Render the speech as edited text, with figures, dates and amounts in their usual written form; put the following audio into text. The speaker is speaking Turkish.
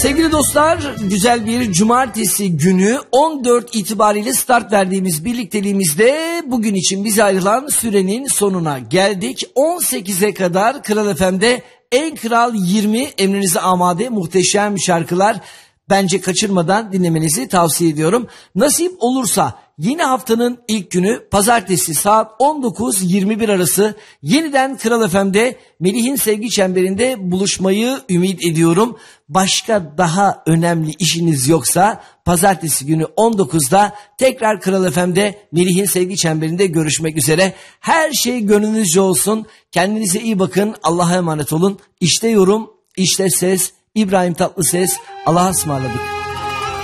Sevgili dostlar, güzel bir cumartesi günü 14 itibariyle start verdiğimiz birlikteliğimizde bugün için bize ayrılan sürenin sonuna geldik. 18'e kadar Kral FM'de En Kral 20 emrinize amade muhteşem şarkılar. Bence kaçırmadan dinlemenizi tavsiye ediyorum. Nasip olursa yeni haftanın ilk günü pazartesi saat 19-21 arası yeniden Kral FM'de Melih'in Sevgi Çemberi'nde buluşmayı ümit ediyorum. Başka daha önemli işiniz yoksa pazartesi günü 19'da tekrar Kral FM'de Melih'in Sevgi Çemberi'nde görüşmek üzere. Her şey gönlünüzce olsun. Kendinize iyi bakın. Allah'a emanet olun. İşte yorum, işte ses. İbrahim Tatlıses. Allah'a ısmarladık.